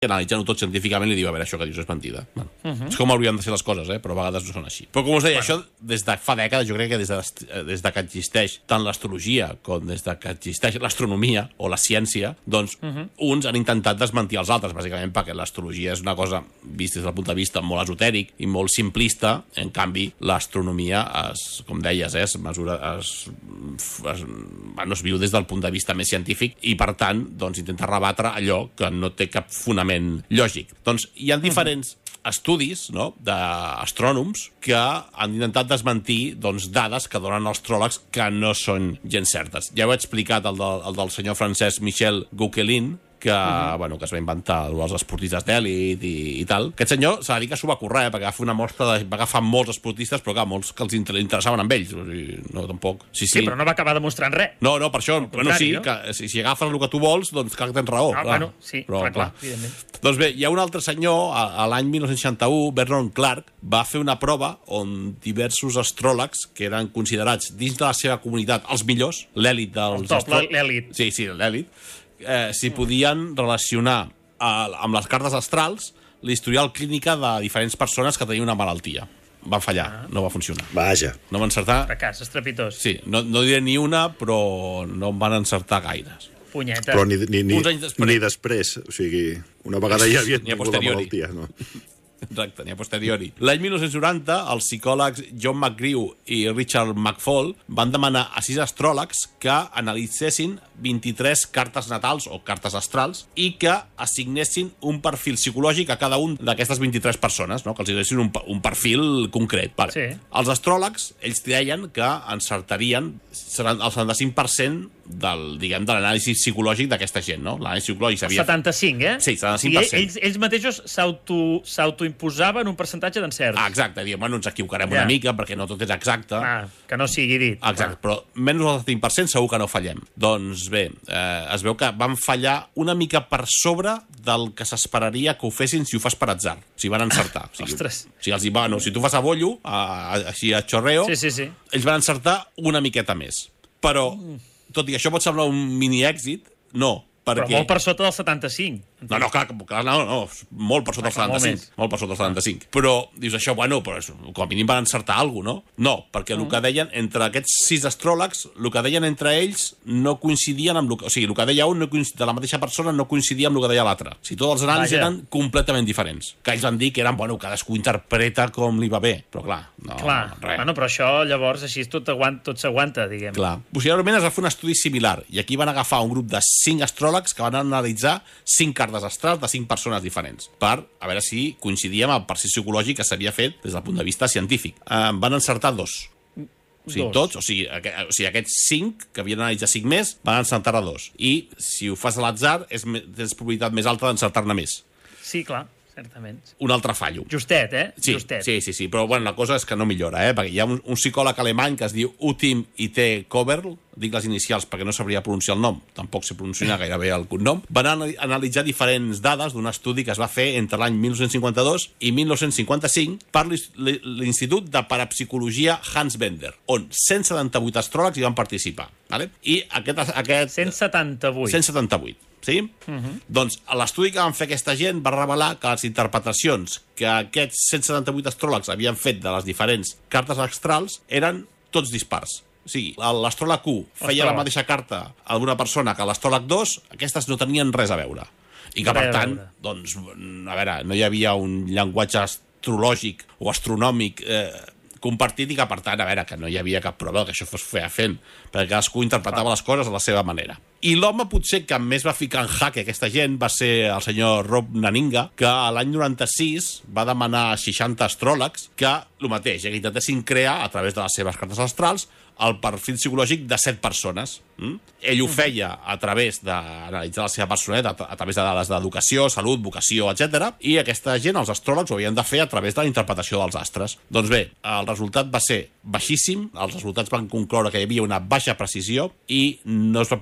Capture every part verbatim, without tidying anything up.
analitzant-ho tot científicament li diu, a veure, això que dius és mentida. Bueno, uh -huh. És com haurien de ser les coses, eh? Però a vegades no són així. Però com us deia, bueno. Això des de fa dècades, jo crec que des de, des de que existeix tant l'astrologia com des de que existeix l'astronomia o la ciència, doncs uh -huh. uns han intentat desmentir els altres, bàsicament perquè l'astrologia és una cosa vista des del punt de vista molt esotèric i molt simplista, en canvi l'astronomia, es, com deies, eh, es mesura, es, es, bueno, es viu des del punt de vista més científic i, per tant, doncs, intenta rebatre allò que no té cap fonament lògic. Doncs hi ha diferents estudis, no?, d'astrònoms que han intentat desmentir, doncs, dades que donen els astròlegs que no són gens certes. Ja ho he explicat, el, de, el del senyor Francesc Michel Gauquelin, que, uh-huh. bueno, que es va inventar els esportistes d'èlit i, i tal. Aquest senyor s'ha de dir que s'ho va currar, eh, perquè va fer una mostra, de, va agafar molts esportistes, però clar, molts que els interessaven amb ells. O sigui, no, tampoc. Sí, sí. sí, però no va acabar demostrant res. No, no, per això, bueno, sí, no? que si, si agafes el que tu vols, doncs clar que tens raó. Ah, clar. bueno, sí, però, clar, clar, evidentment. Doncs bé, hi ha un altre senyor, a, a l'any mil nou-cents seixanta-u, Vernon Clark, va fer una prova on diversos astròlegs, que eren considerats dins de la seva comunitat els millors, l'èlit dels... El top, l'èlit. Sí, sí, l'èlit, eh, s'hi podien relacionar eh, amb les cartes astrals l'historial clínica de diferents persones que tenien una malaltia. Van fallar, ah. no va funcionar. Vaja. No van encertar... Fracàs, estrepitós. Sí, no, no diré ni una, però no en van encertar gaires. Punyeta. Però ni, ni, ni, després. ni després, o sigui, una vegada ja havia ni a tingut la posteriori. malaltia, no? Exacte, ni a posteriori. L'any mil nou-cents noranta, els psicòlegs John McGrew i Richard McFall van demanar a sis astròlegs que analitzessin vint-i-tres cartes natals o cartes astrals i que assignessin un perfil psicològic a cada un d'aquestes vint-i-tres persones, no? Que els donessin un, un perfil concret. Vale. Sí. Els astròlegs, ells deien que encertarien seran el setanta-cinc per cent del, diguem, de l'anàlisi psicològic d'aquesta gent, no? L'anàlisi psicològic s'havia... setanta-cinc, eh? Sí, setanta-cinc per cent. I ells, ells mateixos s'autoimposaven un percentatge d'encerts. Ah, exacte, diem, bueno, ens equivocarem ja. una mica perquè no tot és exacte. Ah, que no sigui dit. Exacte, ah. però menys del setanta-cinc per cent segur que no fallem. Doncs bé, eh, es veu que van fallar una mica per sobre del que s'esperaria que ho fessin si ho fas per atzar. O sigui, van encertar. O sigui, Ostres. O sigui, els hi va, no, si tu fas a bollo, a, a, així a xorreo, sí, sí, sí. ells van encertar una miqueta més. Però, tot i que això pot semblar un mini-èxit, no. Perquè... Però molt per sota del setanta-cinc. No, no, clar, clar no, no, molt per sota del setanta-cinc. Molt, molt per sota del setanta-cinc. Però, dius això, bueno, però com a mínim van encertar alguna cosa, no? No, perquè el que deien, entre aquests sis astròlegs, el que deien entre ells no coincidien amb... O sigui, el que deia un no de la mateixa persona no coincidia amb el que deia l'altre. O sigui, tots els anàlisis eren completament diferents. Que ells van dir que eren, bueno, cadascú interpreta com li va bé. Però, clar, no, clar. res. Bueno, però això, llavors, així tot s'aguanta, diguem. Clar. Posteriorment es va fer un estudi similar, i aquí van agafar un grup de cinc astròlegs que van analitzar cinc cartes astrals de cinc persones diferents, per a veure si coincidia amb el perfil psicològic que s'havia fet des del punt de vista científic. En van encertar dos. O sigui, dos. tots, o sigui, aqu o sigui, aquests cinc, que havien analitzat cinc més, van encertar a dos. I si ho fas a l'atzar, és, tens probabilitat més alta d'encertar-ne més. Sí, clar, certament. Un altre fallo. Justet, eh? Sí, Justet. sí, sí, sí, però bueno, la cosa és que no millora, eh? Perquè hi ha un, un psicòleg alemany que es diu Utim I T Koberl, dic les inicials perquè no sabria pronunciar el nom, tampoc sé pronunciar gairebé el cognom, van analitzar diferents dades d'un estudi que es va fer entre l'any mil nou-cents cinquanta-dos i mil nou-cents cinquanta-cinc per l'Institut de Parapsicologia Hans Bender, on cent setanta-vuit astròlegs hi van participar. Vale? I aquest... aquest cent setanta-vuit. cent setanta-vuit. Sí? Uh -huh. Doncs l'estudi que van fer aquesta gent va revelar que les interpretacions que aquests cent setanta-vuit astròlegs havien fet de les diferents cartes astrals eren tots dispars. O sigui, l'astròleg u feia la mateixa carta a una persona que l'astròleg dos, aquestes no tenien res a veure. I que, per tant, doncs, a veure, no hi havia un llenguatge astrològic o astronòmic eh, compartit i que, per tant, a veure, que no hi havia cap prova que això fos fent, perquè cadascú interpretava les coses a la seva manera. I l'home potser que més va ficar en jaque aquesta gent va ser el senyor Rob Naninga, que l'any noranta-sis va demanar a seixanta astròlegs que, el mateix, que intentessin crear, a través de les seves cartes astrals, el perfil psicològic de set persones. Mm? Ell ho feia a través d'analitzar la seva personalitat, a través de dades d'educació, salut, vocació, etcètera. I aquesta gent, els astròlegs, ho havien de fer a través de la interpretació dels astres. Doncs bé, el resultat va ser baixíssim, els resultats van concloure que hi havia una baixa precisió i no es va poder demostrar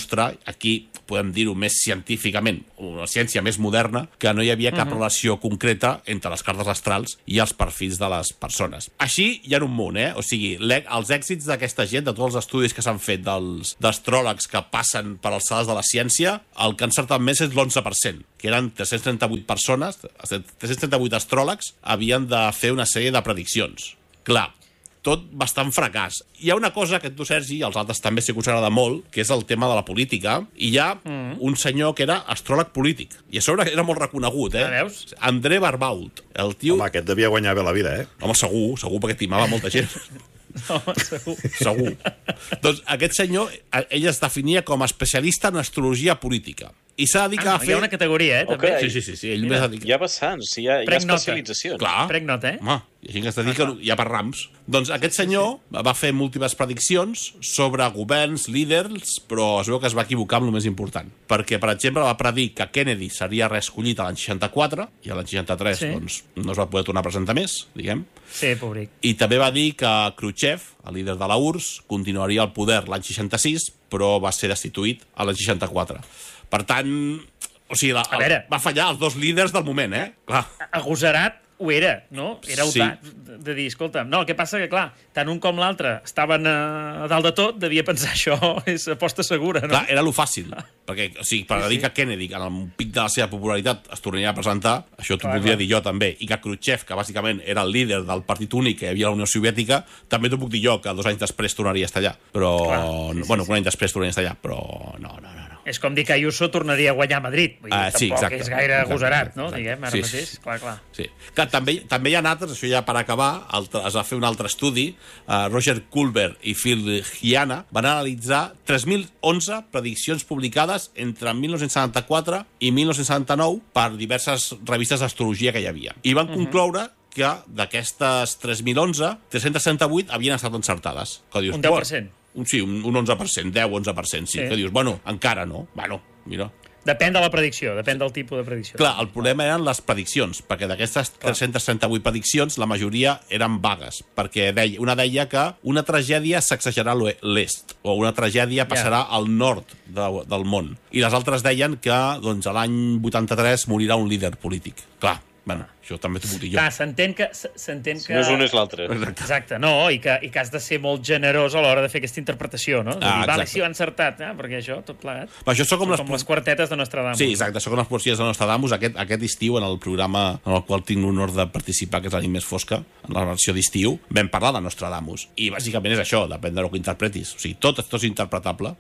demostra, aquí podem dir-ho més científicament, una ciència més moderna, que no hi havia cap uh-huh. relació concreta entre les cartes astrals i els perfils de les persones. Així hi ha un munt, eh? O sigui, els èxits d'aquesta gent, de tots els estudis que s'han fet dels d'astròlegs que passen per les sales de la ciència, el que han encertat més és l'onze per cent, que eren tres-cents trenta-vuit persones, tres-cents trenta-vuit astròlegs, havien de fer una sèrie de prediccions. Clar, tot bastant fracàs. Hi ha una cosa que tu, Sergi, i els altres també sé que us agrada molt, que és el tema de la política, i hi ha mm. un senyor que era astròleg polític, i a sobre era molt reconegut, eh? Ah, veus? André Barbault. El tio... Home, aquest devia guanyar bé la vida, eh? Home, segur, segur, perquè timava molta gent. No, segur. Segur. Doncs aquest senyor, ell es definia com a especialista en astrologia política. I s'ha dedicat ah, a fer... Hi ha una categoria, eh, també. Okay. Sí, sí, sí, sí. Ell més dedicat... Hi ha vessants, hi ha, hi ha especialitzacions. Clar. Prenc nota, eh? Home, hi ha gent que es dedica... Hi ha per rams. Doncs aquest senyor sí, sí. va fer múltiples prediccions sobre governs, líders, però es veu que es va equivocar amb el més important. Perquè, per exemple, va predir que Kennedy seria reescollit a l'any seixanta-quatre, i a l'any seixanta-tres sí. doncs, no es va poder tornar a presentar més, diguem. Sí, pobric. I també va dir que Khrushchev, el líder de la U R S S, continuaria al poder l'any seixanta-sis, però va ser destituït a l'any seixanta-quatre. Per tant, o sigui, la, el, va fallar els dos líders del moment, eh? Clar. Agosarat ho era, no? Era sí. de, de dir, escolta, no, el que passa que, clar, tant un com l'altre estaven a, a dalt de tot, devia pensar això és aposta segura, no? Clar, era lo fàcil, perquè, o sigui, per sí, dir sí. que Kennedy, en el pic de la seva popularitat, es tornaria a presentar, això t'ho podria dir jo també, i que Khrushchev, que bàsicament era el líder del partit únic que hi havia a la Unió Soviètica, també t'ho puc dir jo, que dos anys després tornaria a estar allà, però, clar, sí, sí, bueno, sí. un any després tornaria a estar allà, però no, no, no. És com dir que Ayuso tornaria a guanyar a Madrid. Vull dir, uh, sí, tampoc exacte, és gaire exacte, agosarat, no? Exacte. Diguem, ara sí, mateix. Sí, clar, clar. Sí. Clar, també, també hi ha altres, això ja per acabar, altre, es va fer un altre estudi, uh, Roger Kulber i Phil Giana van analitzar tres mil onze prediccions publicades entre mil nou-cents setanta-quatre i mil nou-cents setanta-nou per diverses revistes d'astrologia que hi havia. I van uh-huh. concloure que d'aquestes tres mil onze, tres-cents trenta-vuit havien estat encertades. Que dius, un deu per cent. Un, sí, un, un onze per cent, deu onze per cent, sí. sí. Que dius, bueno, encara no. Bueno, mira... Depèn de la predicció, depèn del tipus de predicció. Clar, el problema eren les prediccions, perquè d'aquestes tres-cents trenta-vuit prediccions, la majoria eren vagues, perquè deia, una deia que una tragèdia sacsejarà l'est, o una tragèdia passarà yeah. al nord de, del món. I les altres deien que doncs, a l'any vuitanta-tres morirà un líder polític. Clar, bueno, això també t'ho puc dir jo. Clar, s'entén que... s'entén que... Si no és un és l'altre. Exacte. Exacte, no, i que, i que has de ser molt generós a l'hora de fer aquesta interpretació, no? De dir, ah, vale, sí, ho han encertat, eh? Perquè això, tot plegat... Però això són com, les... com les quartetes de Nostradamus. Sí, exacte, són com les poesies de Nostradamus. Aquest, aquest estiu, en el programa en el qual tinc l'honor de participar, que és la nit més fosca, en la versió d'estiu, vam parlar de Nostradamus. I bàsicament és això, depèn de lo que interpretis. O sigui, tot, tot és interpretable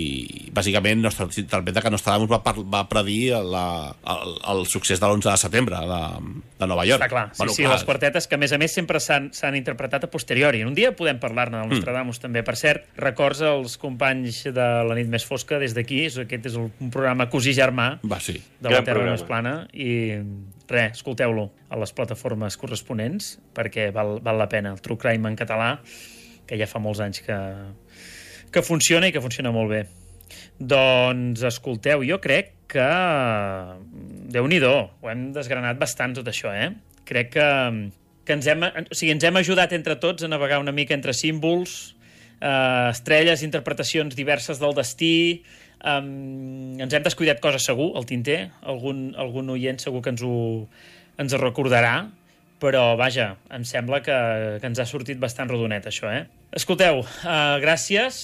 i bàsicament s'interpreta que Nostradamus va, par va predir la, el, el succés de l'onze de setembre de, de Nova York. Està clar, sí, bueno, sí, clar. Les quartetes que a més a més sempre s'han interpretat a posteriori. Un dia podem parlar-ne del Nostradamus mm. també. Per cert, records als companys de la nit més fosca des d'aquí, aquest és un programa cosí germà Va, sí. de la Terra no és plana i res, escolteu-lo a les plataformes corresponents perquè val, val la pena. El True Crime en català, que ja fa molts anys que, que funciona i que funciona molt bé. Doncs escolteu, jo crec que Déu-n'hi-do, ho hem desgranat bastant tot això, eh? Crec que, que ens, hem, o sigui, ens hem ajudat entre tots a navegar una mica entre símbols, eh, estrelles, interpretacions diverses del destí, eh, ens hem descuidat coses segur, al tinter, algun, algun oient segur que ens ho, ens ho recordarà, però vaja, em sembla que, que ens ha sortit bastant rodonet això, eh? Escolteu, eh, gràcies,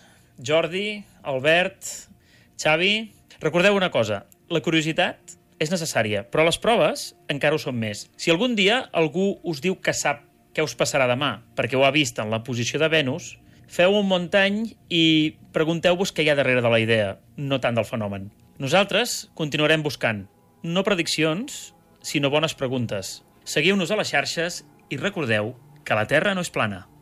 Jordi, Albert, Xavi. Recordeu una cosa, la curiositat és necessària, però les proves encara ho són més. Si algun dia algú us diu que sap què us passarà demà, perquè ho ha vist en la posició de Venus, feu un muntany i pregunteu-vos què hi ha darrere de la idea, no tant del fenomen. Nosaltres continuarem buscant, no prediccions, sinó bones preguntes. Seguiu-nos a les xarxes i recordeu que la Terra no és plana.